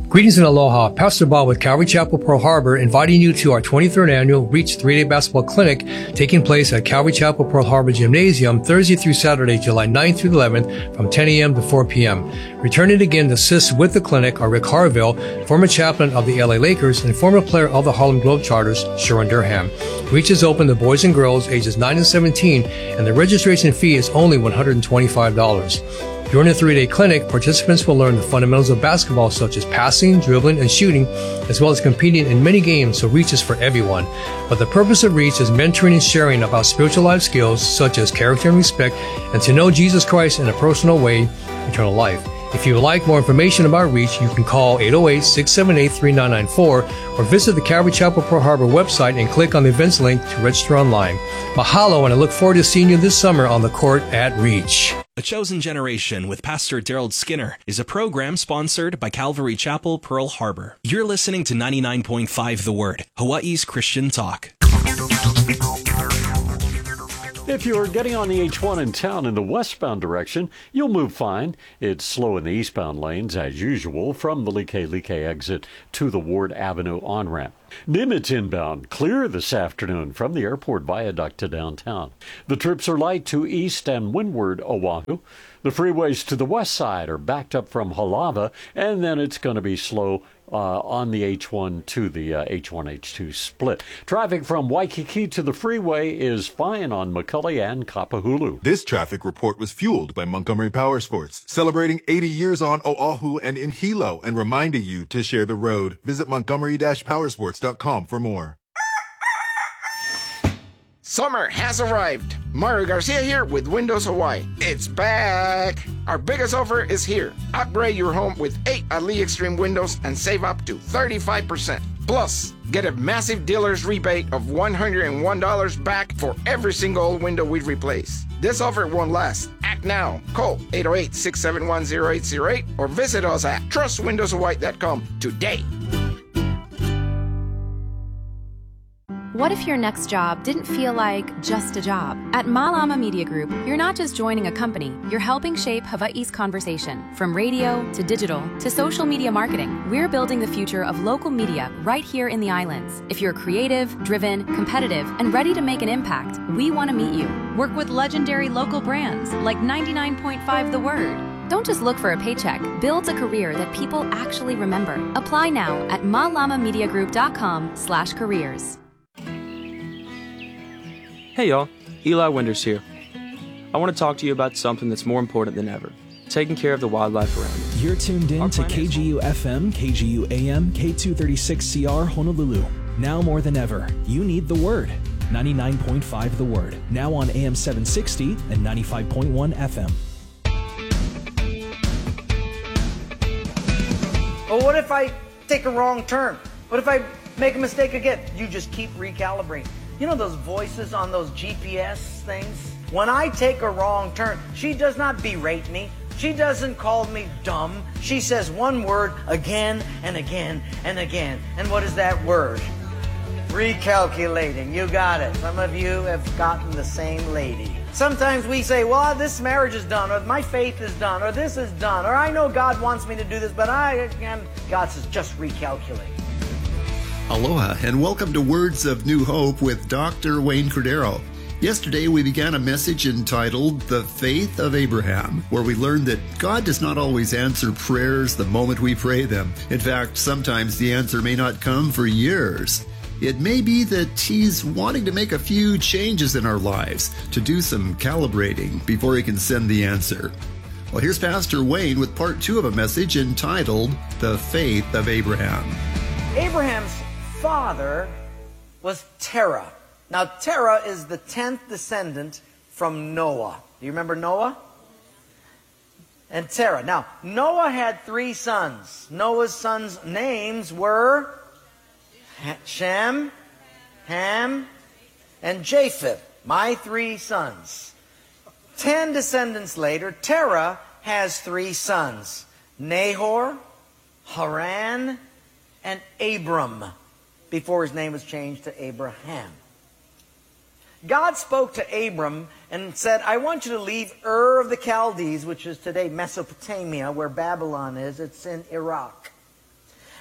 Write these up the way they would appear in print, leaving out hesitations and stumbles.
Greetings and aloha. Pastor Bob with Calvary Chapel, Pearl Harbor, inviting you to our 23rd annual Reach 3-Day Basketball Clinic taking place at Calvary Chapel, Pearl Harbor Gymnasium Thursday through Saturday, July 9th through 11th from 10 a.m. to 4 p.m. Returning again to assist with the clinic are Rick Harville, former chaplain of the LA Lakers and former player of the Harlem Globetrotters, Sharon Durham. Reach is open to boys and girls ages 9 and 17, and the registration fee is only $125. During the 3-day clinic, participants will learn the fundamentals of basketball such as passing, dribbling, and shooting, as well as competing in many games, so Reach is for everyone. But the purpose of Reach is mentoring and sharing about spiritual life skills such as character and respect, and to know Jesus Christ in a personal way, eternal life. If you would like more information about Reach, you can call 808-678-3994 or visit the Calvary Chapel Pearl Harbor website and click on the events link to register online. Mahalo, and I look forward to seeing you this summer on the court at Reach. A Chosen Generation with Pastor Daryl Skinner is a program sponsored by Calvary Chapel, Pearl Harbor. You're listening to 99.5 The Word, Hawaii's Christian Talk. If you're getting on the H1 in town in the westbound direction, you'll move fine. It's slow in the eastbound lanes, as usual, from the Like exit to the Ward Avenue on-ramp. Nimitz inbound, clear this afternoon from the airport viaduct to downtown. The trips are light to east and windward Oahu. The freeways to the west side are backed up from Halava, and then it's going to be slow on the H1 to the H1-H2 split. Traffic from Waikiki to the freeway is fine on McCully and Kapahulu. This traffic report was fueled by Montgomery Power Sports, celebrating 80 years on Oahu and in Hilo, and reminding you to share the road. Visit Montgomery-Powersports.com for more. Summer has arrived. Mario Garcia here with Windows Hawaii. It's back. Our biggest offer is here. Upgrade your home with 8 Ali Extreme windows and save up to 35%. Plus, get a massive dealer's rebate of $101 back for every single window we replace. This offer won't last. Act now. Call 808-671-0808 or visit us at trustwindowshawaii.com today. What if your next job didn't feel like just a job? At Malama Media Group, you're not just joining a company, you're helping shape Hawaii's conversation. From radio to digital to social media marketing, we're building the future of local media right here in the islands. If you're creative, driven, competitive, and ready to make an impact, we want to meet you. Work with legendary local brands like 99.5 The Word. Don't just look for a paycheck. Build a career that people actually remember. Apply now at malamamediagroup.com/careers. Hey y'all, Eli Winders here. I want to talk to you about something that's more important than ever, taking care of the wildlife around us. You're tuned in to KGU FM, KGU AM, K236CR Honolulu. Now more than ever, you need the Word. 99.5 The Word, now on AM 760 and 95.1 FM. Well, what if I take a wrong turn? What if I make a mistake again? You just keep recalibrating. You know those voices on those GPS things? When I take a wrong turn, she does not berate me. She doesn't call me dumb. She says one word again and again and again. And what is that word? Recalculating. You got it. Some of you have gotten the same lady. Sometimes we say, well, this marriage is done, or my faith is done, or this is done, or I know God wants me to do this, but God says, just recalculate. Aloha and welcome to Words of New Hope with Dr. Wayne Cordero. Yesterday we began a message entitled The Faith of Abraham, where we learned that God does not always answer prayers the moment we pray them. In fact, sometimes the answer may not come for years. It may be that He's wanting to make a few changes in our lives, to do some calibrating before He can send the answer. Well, here's Pastor Wayne with part 2 of a message entitled The Faith of Abraham. Abraham's father was Terah. Now, Terah is the 10th descendant from Noah. Do you remember Noah? And Terah. Now, Noah had 3 sons. Noah's sons' names were Shem, Ham, and Japheth. My 3 sons. 10 descendants later, Terah has 3 sons. Nahor, Haran, and Abram, before his name was changed to Abraham. God spoke to Abram and said, I want you to leave Ur of the Chaldees, which is today Mesopotamia, where Babylon is. It's in Iraq.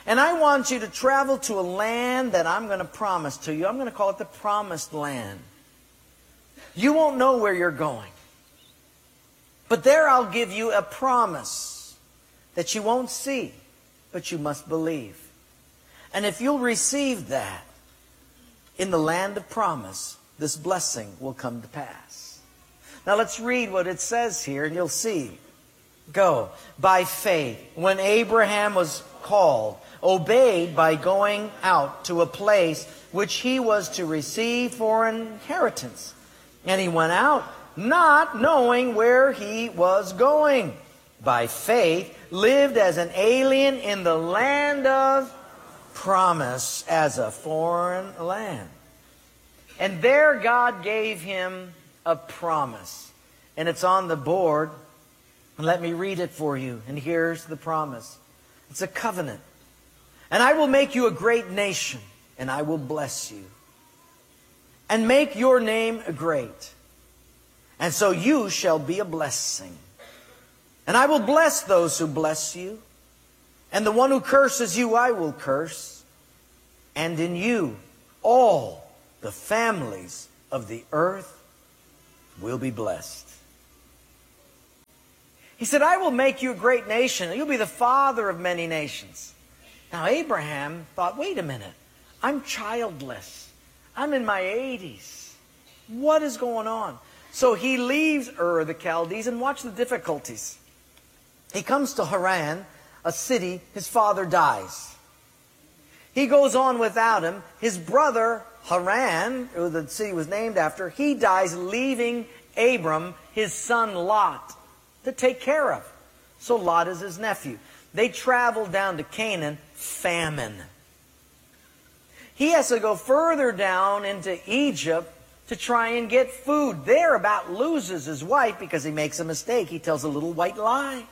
And I want you to travel to a land that I'm going to promise to you. I'm going to call it the Promised Land. You won't know where you're going. But there I'll give you a promise that you won't see, but you must believe. And if you'll receive that in the land of promise, this blessing will come to pass. Now let's read what it says here and you'll see. Go. By faith, when Abraham was called, obeyed by going out to a place which he was to receive for an inheritance. And he went out, not knowing where he was going. By faith, lived as an alien in the land of promise, as a foreign land. And there God gave him a promise. And it's on the board. Let me read it for you. And here's the promise. It's a covenant. And I will make you a great nation, and I will bless you, and make your name great. And so you shall be a blessing. And I will bless those who bless you, and the one who curses you I will curse. And in you all the families of the earth will be blessed. He said, I will make you a great nation, and you'll be the father of many nations. Now Abraham thought, wait a minute, I'm childless. I'm in my 80s. What is going on? So he leaves Ur of the Chaldees, and watch the difficulties. He comes to Haran, a city. His father dies. He goes on without him. His brother Haran, who the city was named after, he dies, leaving Abram, his son Lot, to take care of. So Lot is his nephew. They travel down to Canaan, famine. He has to go further down into Egypt to try and get food. There about loses his wife because he makes a mistake. He tells a little white lie.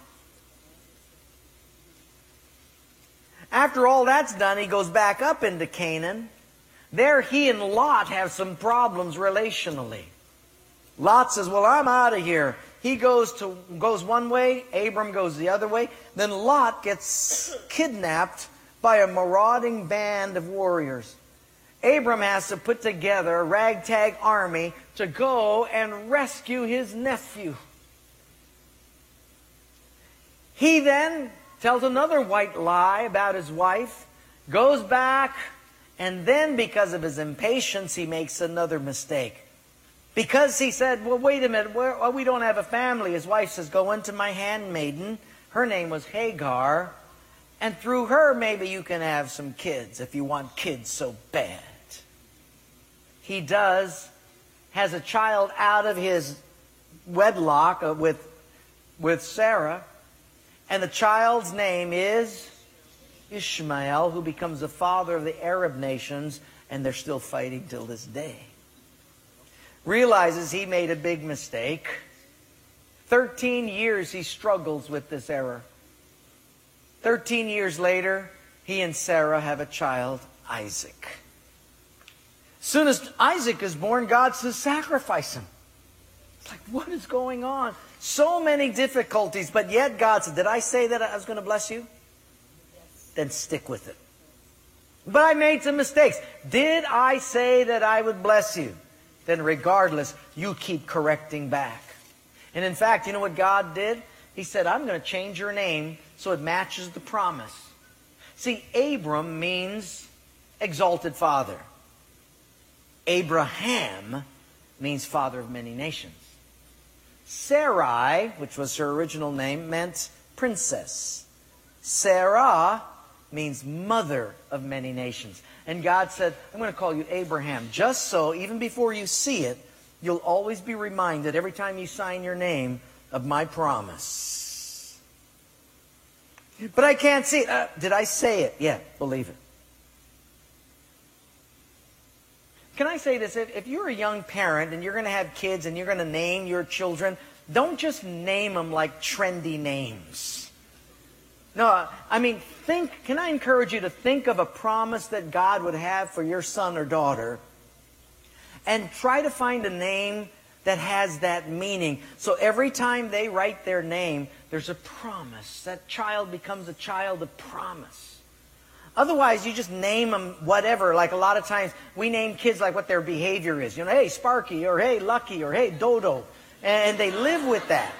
After all that's done, he goes back up into Canaan. There he and Lot have some problems relationally. Lot says, well, I'm out of here. He goes one way, Abram goes the other way. Then Lot gets kidnapped by a marauding band of warriors. Abram has to put together a ragtag army to go and rescue his nephew. He then tells another white lie about his wife, goes back, and then because of his impatience, he makes another mistake. Because he said, well, wait a minute, we don't have a family. His wife says, go into my handmaiden. Her name was Hagar. And through her, maybe you can have some kids if you want kids so bad. He has a child out of his wedlock with Sarah. And the child's name is Ishmael, who becomes the father of the Arab nations. And they're still fighting till this day. Realizes he made a big mistake. 13 years he struggles with this error. 13 years later, he and Sarah have a child, Isaac. As soon as Isaac is born, God says, sacrifice him. It's like, what is going on? So many difficulties, but yet God said, did I say that I was going to bless you? Yes. Then stick with it. But I made some mistakes. Did I say that I would bless you? Then regardless, you keep correcting back. And in fact, you know what God did? He said, I'm going to change your name so it matches the promise. See, Abram means exalted father. Abraham means father of many nations. Sarai, which was her original name, meant princess. Sarah means mother of many nations. And God said, I'm going to call you Abraham, just so, even before you see it, you'll always be reminded every time you sign your name of my promise. But I can't see it. Did I say it? Yeah, believe it. Can I say this? If you're a young parent and you're going to have kids and you're going to name your children, don't just name them like trendy names. No, I mean, can I encourage you to think of a promise that God would have for your son or daughter and try to find a name that has that meaning. So every time they write their name, there's a promise. That child becomes a child of promise. Otherwise, you just name them whatever. Like a lot of times, we name kids like what their behavior is. You know, hey, Sparky, or hey, Lucky, or hey, Dodo. And they live with that.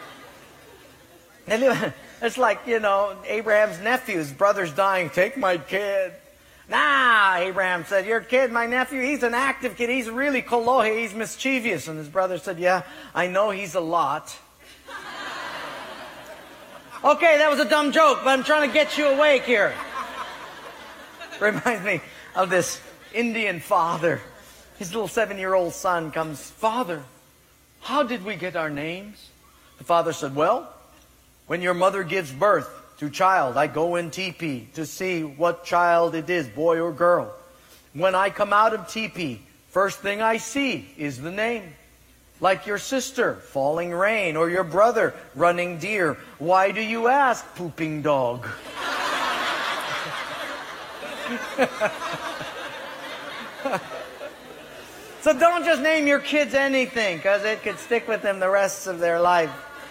It's like, you know, Abraham's nephew, his brother's dying. Take my kid. Nah, Abraham said, your kid, my nephew, he's an active kid. He's really kolohe. He's mischievous. And his brother said, yeah, I know he's a lot. Okay, that was a dumb joke, but I'm trying to get you awake here. Reminds me of this Indian father. His little 7-year-old son comes, Father, how did we get our names? The father said, well, when your mother gives birth to child, I go in teepee to see what child it is, boy or girl. When I come out of teepee, first thing I see is the name. Like your sister, falling rain, or your brother, running deer. Why do you ask, pooping dog? So don't just name your kids anything, because it could stick with them the rest of their life.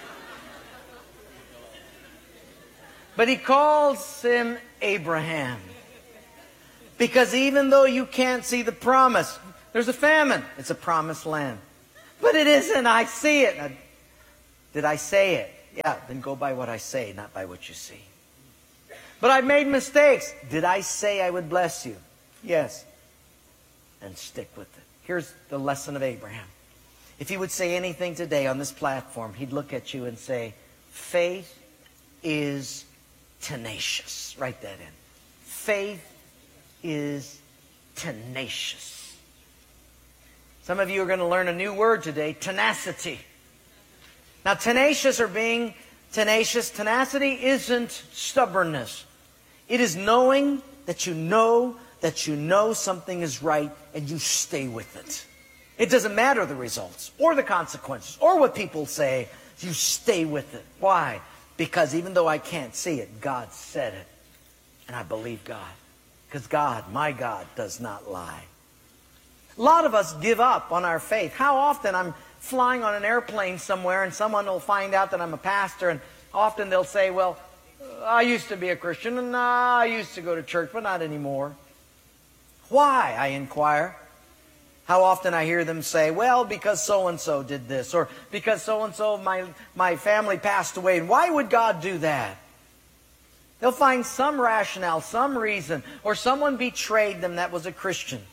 But he calls him Abraham. Because even though you can't see the promise, there's a famine. It's a promised land. But it isn't. I see it. Now, did I say it? Yeah, then go by what I say, not by what you see. But I've made mistakes. Did I say I would bless you? Yes. And stick with it. Here's the lesson of Abraham. If he would say anything today on this platform, he'd look at you and say, faith is tenacious. Write that in. Faith is tenacious. Some of you are going to learn a new word today, tenacity. Now, tenacious or being tenacious, tenacity isn't stubbornness. It is knowing that you know something is right and you stay with it. It doesn't matter the results or the consequences or what people say. You stay with it. Why? Because even though I can't see it, God said it. And I believe God. Because God, my God, does not lie. A lot of us give up on our faith. How often I'm flying on an airplane somewhere and someone will find out that I'm a pastor, and often they'll say, well, I used to be a Christian and I used to go to church, but not anymore. Why? I inquire. How often I hear them say, well, because so-and-so did this, or because so-and-so, my family passed away, and why would God do that? They'll find some rationale, some reason, or someone betrayed them that was a Christian.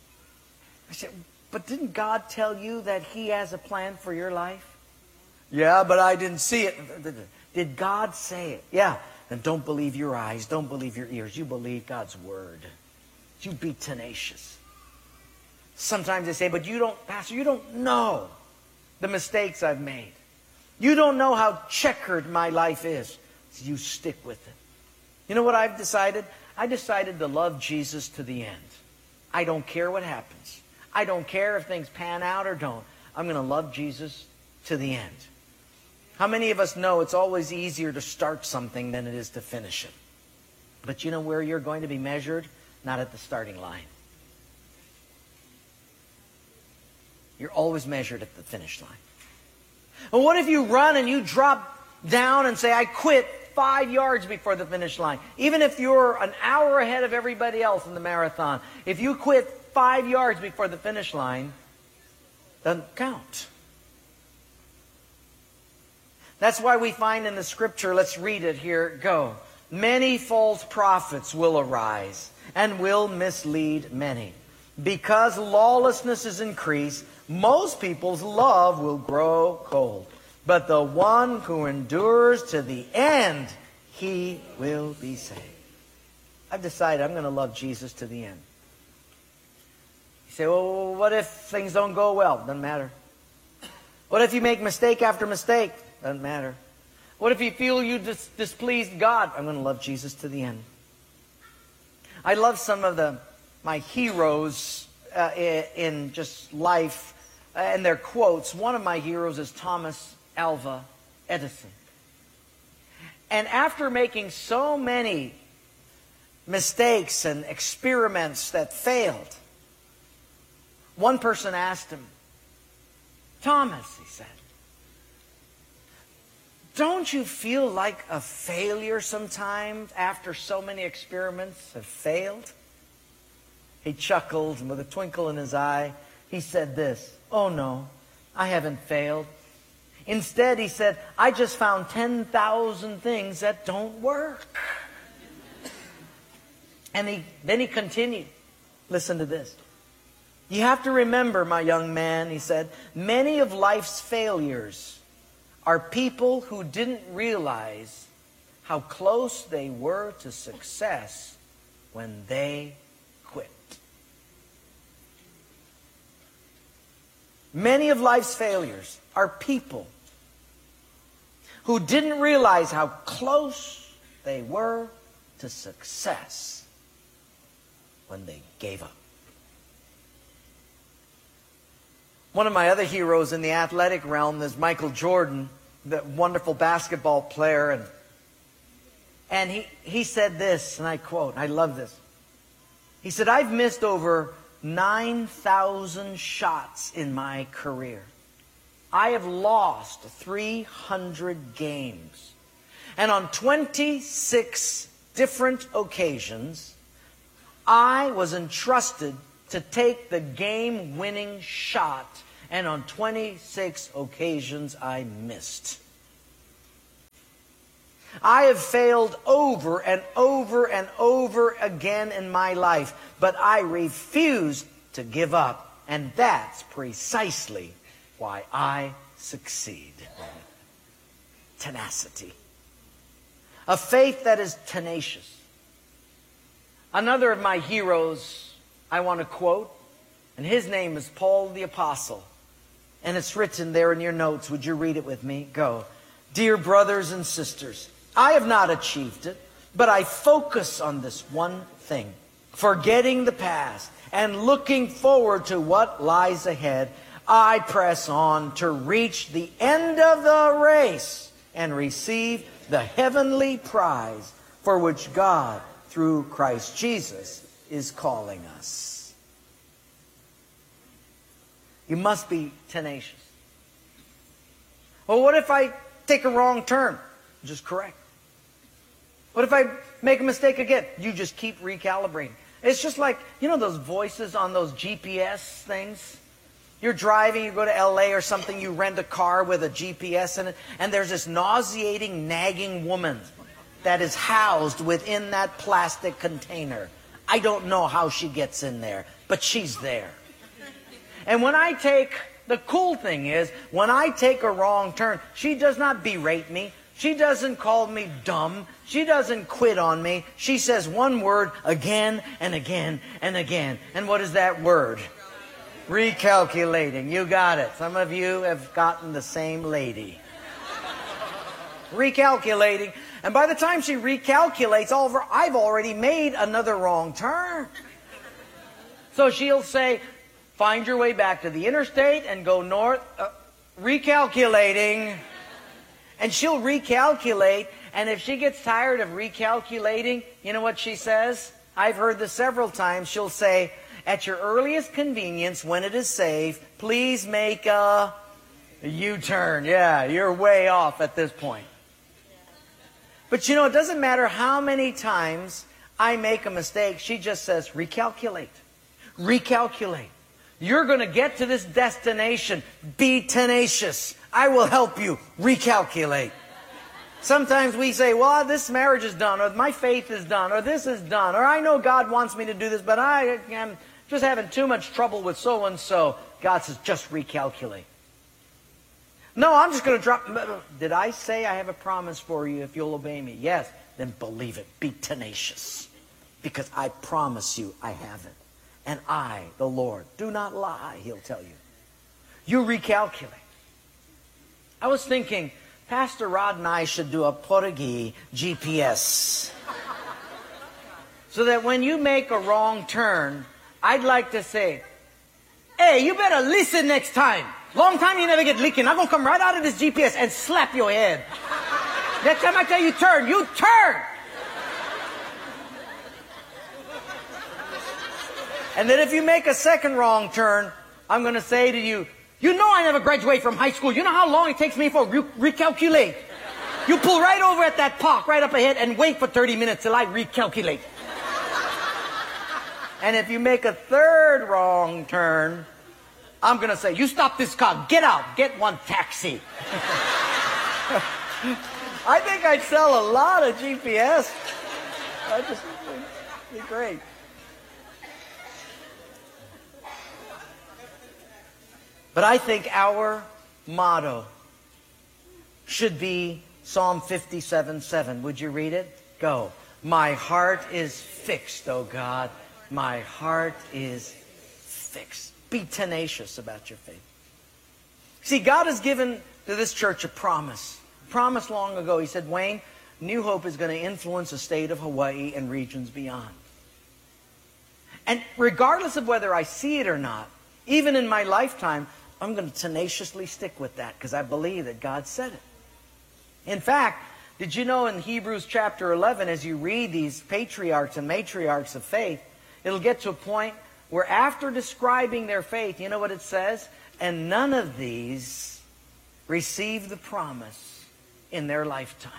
I said, but didn't God tell you that He has a plan for your life? Yeah, but I didn't see it. Did God say it? Yeah. Then don't believe your eyes. Don't believe your ears. You believe God's Word. You be tenacious. Sometimes they say, but you don't, Pastor, you don't know the mistakes I've made. You don't know how checkered my life is. So you stick with it. You know what I've decided? I decided to love Jesus to the end. I don't care what happens. I don't care if things pan out or don't. I'm going to love Jesus to the end. How many of us know it's always easier to start something than it is to finish it? But you know where you're going to be measured? Not at the starting line. You're always measured at the finish line. Well, what if you run and you drop down and say, I quit 5 yards before the finish line? Even if you're an hour ahead of everybody else in the marathon, if you quit 5 yards before the finish line, doesn't count. That's why we find in the scripture, let's read it here, go. Many false prophets will arise and will mislead many. Because lawlessness is increased, most people's love will grow cold. But the one who endures to the end, he will be saved. I've decided I'm going to love Jesus to the end. You say, well, what if things don't go well? Doesn't matter. What if you make mistake after mistake? Doesn't matter. What if you feel you displeased God? I'm going to love Jesus to the end. I love some of my heroes in just life and their quotes. One of my heroes is Thomas Alva Edison. And after making so many mistakes and experiments that failed, one person asked him, Thomas, he said, Don't you feel like a failure sometimes after so many experiments have failed? He chuckled, and with a twinkle in his eye, he said this, "Oh no, I haven't failed. Instead," he said, "I just found 10,000 things that don't work." And then he continued. Listen to this. "You have to remember, my young man," he said, "many of life's failures are people who didn't realize how close they were to success when they quit." Many of life's failures are people who didn't realize how close they were to success when they gave up. One of my other heroes in the athletic realm is Michael Jordan, the wonderful basketball player. And he said this, and I quote, I love this. He said, "I've missed over 9,000 shots in my career. I have lost 300 games. And on 26 different occasions, I was entrusted to take the game-winning shot, and on 26 occasions I missed. I have failed over and over and over again in my life, but I refuse to give up, and that's precisely why I succeed." Tenacity. A faith that is tenacious. Another of my heroes I want to quote, and his name is Paul the Apostle. And it's written there in your notes. Would you read it with me? Go. "Dear brothers and sisters, I have not achieved it, but I focus on this one thing, forgetting the past and looking forward to what lies ahead. I press on to reach the end of the race and receive the heavenly prize for which God, through Christ Jesus, is calling us." You must be tenacious. Well, what if I take a wrong turn? Just correct. What if I make a mistake again? You just keep recalibrating. It's just like, you know those voices on those GPS things? You're driving, you go to LA or something, you rent a car with a GPS in it, and there's this nauseating, nagging woman that is housed within that plastic container. I don't know how she gets in there, but she's there. And the cool thing is, when I take a wrong turn, she does not berate me. She doesn't call me dumb. She doesn't quit on me. She says one word again and again and again. And what is that word? Recalculating. You got it. Some of you have gotten the same lady. Recalculating. And by the time she recalculates, I've already made another wrong turn. So she'll say, "Find your way back to the interstate and go north." Recalculating. And she'll recalculate. And if she gets tired of recalculating, you know what she says? I've heard this several times. She'll say, "At your earliest convenience, when it is safe, please make a U-turn." Yeah, you're way off at this point. But you know, it doesn't matter how many times I make a mistake. She just says, "Recalculate. Recalculate. You're going to get to this destination. Be tenacious. I will help you. Recalculate." Sometimes we say, "Well, this marriage is done," or "My faith is done," or "This is done," or "I know God wants me to do this, but I am just having too much trouble with so-and-so." God says, "Just recalculate." "No, I'm just going to drop." "Did I say I have a promise for you if you'll obey me?" "Yes." "Then believe it. Be tenacious. Because I promise you I have it. And I, the Lord, do not lie," He'll tell you. You recalculate. I was thinking, Pastor Rod and I should do a Portuguese GPS. So that when you make a wrong turn, I'd like to say, "Hey, you better listen next time. Long time you never get leaking. I'm going to come right out of this GPS and slap your head. Next time I tell you turn, you turn." And then if you make a second wrong turn, I'm going to say to you, "You know I never graduated from high school. You know how long it takes me for recalculate." You pull right over at that park, right up ahead, and wait for 30 minutes till I recalculate. And if you make a third wrong turn, I'm going to say, you stop this car, get out, get one taxi. I think I'd sell a lot of GPS. It'd be great. But I think our motto should be Psalm 57:7. Would you read it? Go. My heart is fixed, O God. My heart is fixed. Be tenacious about your faith. See, God has given to this church a promise. Promise long ago. He said, Wayne, New Hope is going to influence the state of Hawaii and regions beyond. And regardless of whether I see it or not, even in my lifetime, I'm going to tenaciously stick with that because I believe that God said it. In fact, did you know in Hebrews chapter 11, as you read these patriarchs and matriarchs of faith, it'll get to a point where after describing their faith, you know what it says? And none of these received the promise in their lifetime.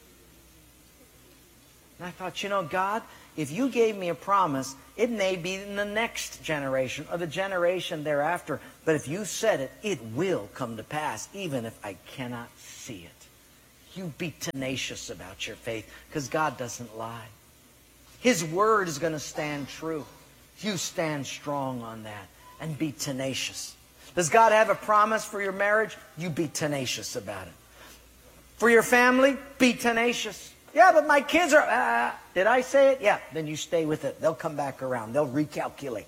And I thought, you know, God, if you gave me a promise, it may be in the next generation or the generation thereafter. But if you said it, it will come to pass, even if I cannot see it. You be tenacious about your faith, because God doesn't lie. His word is going to stand true. You stand strong on that and be tenacious. Does God have a promise for your marriage? You be tenacious about it. For your family, be tenacious. Yeah, but my kids are... did I say it? Yeah, then you stay with it. They'll come back around. They'll recalculate.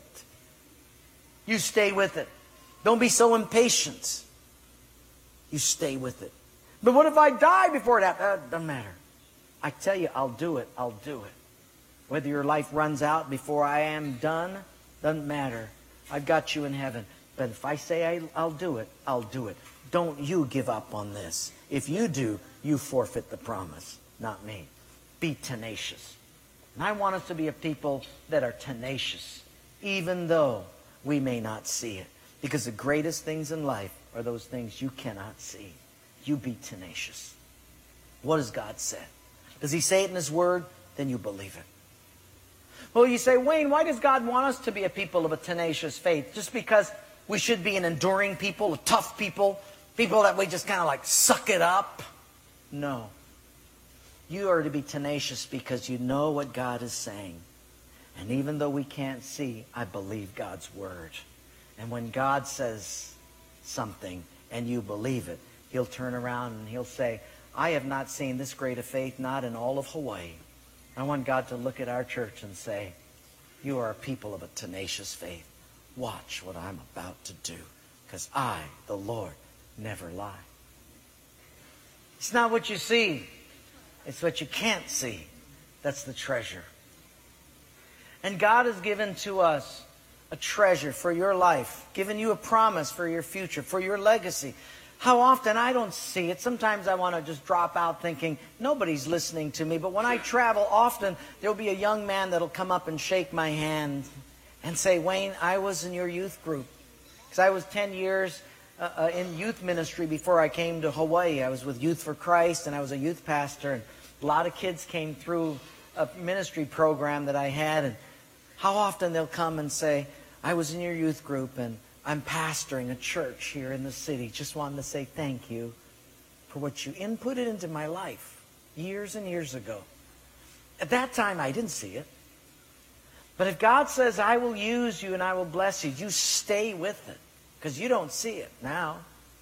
You stay with it. Don't be so impatient. You stay with it. But what if I die before that? Doesn't matter. I tell you, I'll do it. I'll do it. Whether your life runs out before I am done, doesn't matter. I've got you in heaven. But if I say I'll do it, I'll do it. Don't you give up on this. If you do, you forfeit the promise, not me. Be tenacious. And I want us to be a people that are tenacious, even though we may not see it. Because the greatest things in life are those things you cannot see. You be tenacious. What has God said? Does He say it in His Word? Then you believe it. Well, you say, Wayne, why does God want us to be a people of a tenacious faith? Just because we should be an enduring people, a tough people, people that we just kind of like suck it up? No. You are to be tenacious because you know what God is saying. And even though we can't see, I believe God's Word. And when God says something and you believe it, He'll turn around and He'll say, I have not seen this great a faith, not in all of Hawaii. I want God to look at our church and say, you are a people of a tenacious faith. Watch what I'm about to do, because I, the Lord, never lie. It's not what you see. It's what you can't see. That's the treasure. And God has given to us a treasure for your life, given you a promise for your future, for your legacy. How often I don't see it. Sometimes I want to just drop out thinking, nobody's listening to me. But when I travel, often there'll be a young man that'll come up and shake my hand and say, Wayne, I was in your youth group. Because I was 10 years in youth ministry before I came to Hawaii. I was with Youth for Christ, and I was a youth pastor. And a lot of kids came through a ministry program that I had. And how often they'll come and say, I was in your youth group, and I'm pastoring a church here in the city. Just wanted to say thank you for what you inputted into my life years and years ago. At that time, I didn't see it. But if God says, I will use you and I will bless you, you stay with it, because you don't see it now.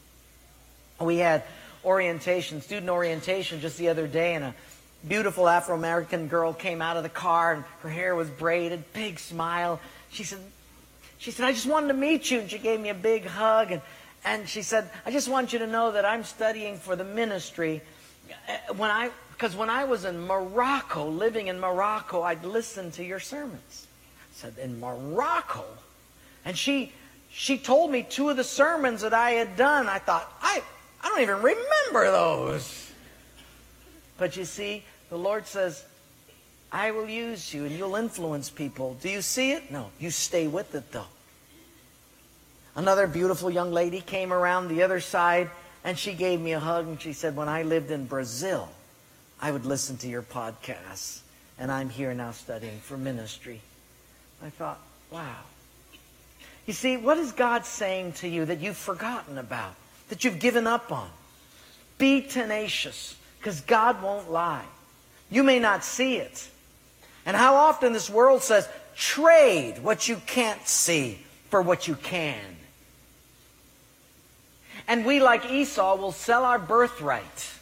We had orientation, student orientation just the other day, and a beautiful Afro-American girl came out of the car, and her hair was braided, big smile. She said, I just wanted to meet you. And she gave me a big hug. And she said, I just want you to know that I'm studying for the ministry. Because when I was in Morocco, living in Morocco, I'd listen to your sermons. I said, in Morocco? And she told me 2 of the sermons that I had done. I thought, I don't even remember those. But you see, the Lord says, I will use you and you'll influence people. Do you see it? No. You stay with it, though. Another beautiful young lady came around the other side And she gave me a hug and she said, when I lived in Brazil, I would listen to your podcasts. And I'm here now studying for ministry. I thought, wow. You see, what is God saying to you that you've forgotten about, that you've given up on? Be tenacious, because God won't lie. You may not see it. And how often this world says, trade what you can't see for what you can. And we, like Esau, will sell our birthright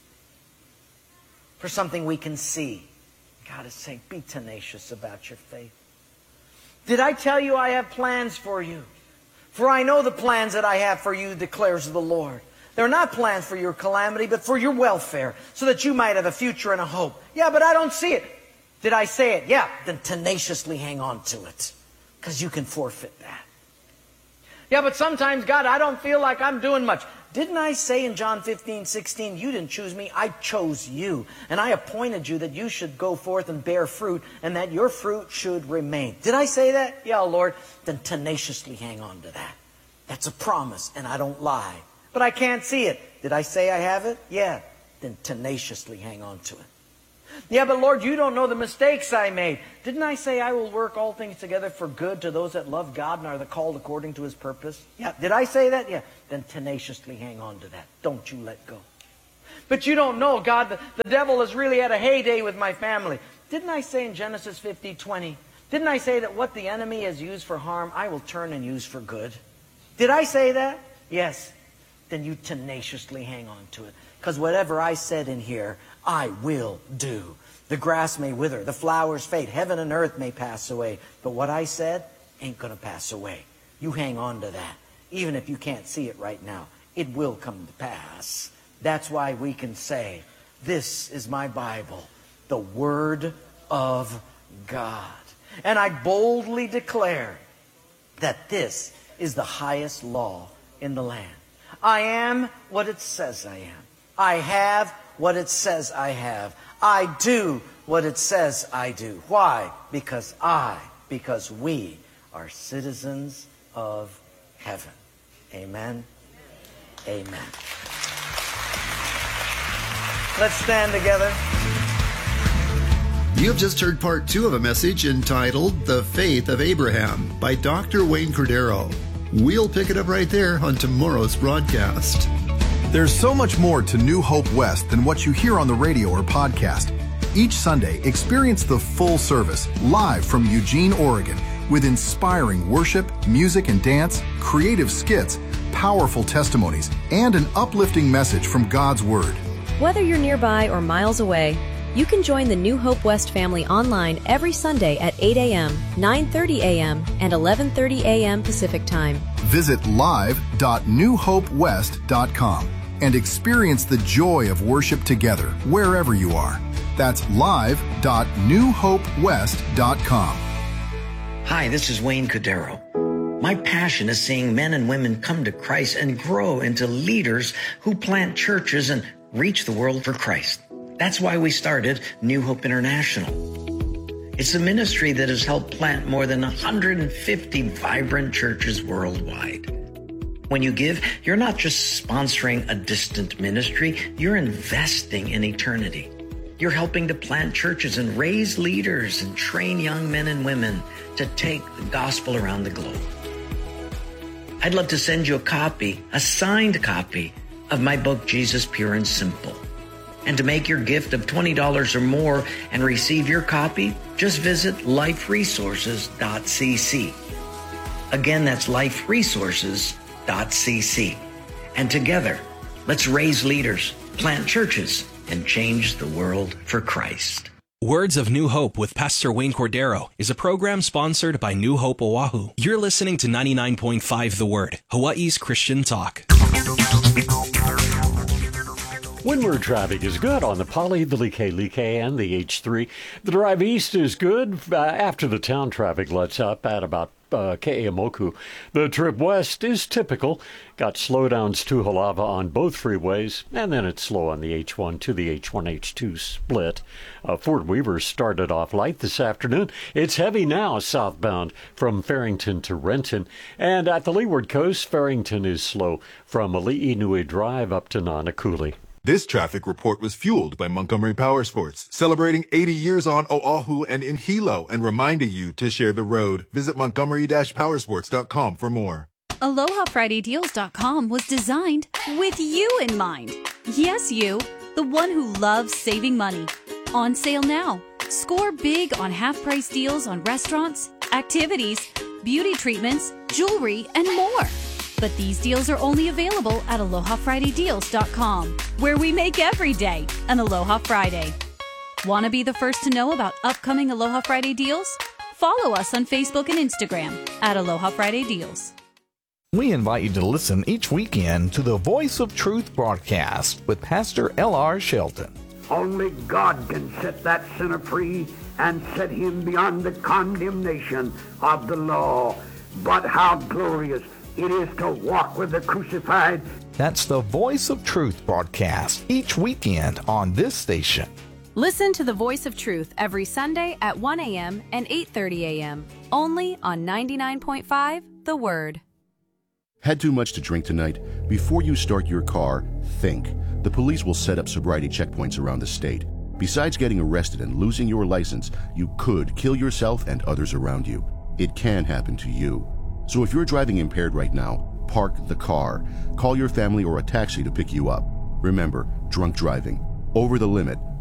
for something we can see. God is saying, be tenacious about your faith. Did I tell you I have plans for you? For I know the plans that I have for you, declares the Lord. They're not plans for your calamity, but for your welfare, so that you might have a future and a hope. Yeah, but I don't see it. Did I say it? Yeah, then tenaciously hang on to it, because you can forfeit that. Yeah, but sometimes, God, I don't feel like I'm doing much. Didn't I say in John 15:16, you didn't choose me, I chose you. And I appointed you that you should go forth and bear fruit, and that your fruit should remain. Did I say that? Yeah, Lord. Then tenaciously hang on to that. That's a promise, and I don't lie. But I can't see it. Did I say I have it? Yeah. Then tenaciously hang on to it. Yeah, but Lord, you don't know the mistakes I made. Didn't I say I will work all things together for good to those that love God and are the called according to His purpose? Yeah. Did I say that? Yeah. Then tenaciously hang on to that. Don't you let go. But you don't know, God, the devil has really had a heyday with my family. Didn't I say in Genesis 50:20, didn't I say that what the enemy has used for harm, I will turn and use for good? Did I say that? Yes. Then you tenaciously hang on to it. Because whatever I said in here, I will do. The grass may wither, the flowers fade, heaven and earth may pass away. But what I said ain't going to pass away. You hang on to that. Even if you can't see it right now, it will come to pass. That's why we can say, this is my Bible, the Word of God. And I boldly declare that this is the highest law in the land. I am what it says I am. I have what it says I have. I do what it says I do. Why? Because we are citizens of heaven. Amen. Amen. Let's stand together. You have just heard part 2 of a message entitled The Faith of Abraham by Dr. Wayne Cordero. We'll pick it up right there on tomorrow's broadcast. There's so much more to New Hope West than what you hear on the radio or podcast. Each Sunday, experience the full service live from Eugene, Oregon, with inspiring worship, music and dance, creative skits, powerful testimonies, and an uplifting message from God's Word. Whether you're nearby or miles away, you can join the New Hope West family online every Sunday at 8 a.m., 9:30 a.m., and 11:30 a.m. Pacific Time. Visit live.newhopewest.com and experience the joy of worship together wherever you are. That's live.newhopewest.com. Hi, this is Wayne Cordero. My passion is seeing men and women come to Christ and grow into leaders who plant churches and reach the world for Christ. That's why we started New Hope International. It's a ministry that has helped plant more than 150 vibrant churches worldwide. When you give, you're not just sponsoring a distant ministry, you're investing in eternity. You're helping to plant churches and raise leaders and train young men and women to take the gospel around the globe. I'd love to send you a signed copy of my book, Jesus Pure and Simple. And to make your gift of $20 or more and receive your copy, just visit liferesources.cc. Again, that's liferesources.cc. And together, let's raise leaders, plant churches, and change the world for Christ. Words of New Hope with Pastor Wayne Cordero is a program sponsored by New Hope Oahu. You're listening to 99.5 The Word, Hawaii's Christian talk. Windward traffic is good on the Poly, the Lee K, and the H3. The drive east is good after the town traffic lets up at about Ke'emoku. The trip west is typical. Got slowdowns to Halava on both freeways, and then it's slow on the H1 to the H1-H2 split. Fort Weaver started off light this afternoon. It's heavy now southbound from Farrington to Renton. And at the leeward coast, Farrington is slow from Ali'inui Drive up to Nanakuli. This traffic report was fueled by Montgomery Powersports, celebrating 80 years on Oahu and in Hilo and reminding you to share the road. Visit Montgomery-Powersports.com for more. AlohaFridayDeals.com was designed with you in mind. Yes, you, the one who loves saving money. On sale now. Score big on half-price deals on restaurants, activities, beauty treatments, jewelry, and more. But these deals are only available at AlohaFridayDeals.com, where we make every day an Aloha Friday. Want to be the first to know about upcoming Aloha Friday deals? Follow us on Facebook and Instagram at Aloha Friday Deals. We invite you to listen each weekend to the Voice of Truth broadcast with Pastor L.R. Shelton. Only God can set that sinner free and set him beyond the condemnation of the law. But how glorious it is to walk with the crucified. That's the Voice of Truth broadcast each weekend on this station. Listen to the Voice of Truth every Sunday at 1 a.m. and 8:30 a.m. only on 99.5 The Word. Had too much to drink tonight? Before you start your car, think. The police will set up sobriety checkpoints around the state. Besides getting arrested and losing your license, you could kill yourself and others around you. It can happen to you. So if you're driving impaired right now, park the car. Call your family or a taxi to pick you up. Remember, drunk driving, over the limit,